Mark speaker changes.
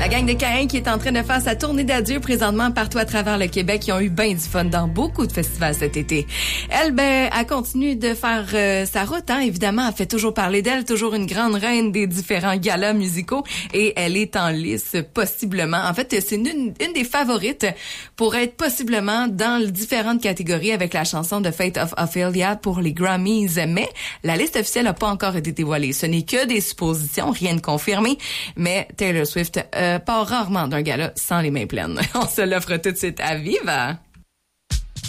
Speaker 1: gang de Caïn qui est en train de faire sa tournée d'adieu présentement partout à travers le Québec. Ils ont eu bien du fun dans beaucoup de festivals cet été. Elle, elle continue de faire sa route, hein. Évidemment, elle fait toujours parler d'elle, toujours une grande reine des différents galas musicaux et elle est en lice possiblement. En fait, c'est une des favorites pour être possiblement dans les différentes catégories avec la chanson de Fate of Ophelia pour les Grammys. Mais la liste officielle n'a pas encore été dévoilée. Ce n'est que des suppositions, rien de confirmé. Mais Taylor Swift part rarement d'un gala sans les mains pleines. On se l'offre tout de suite à Viva!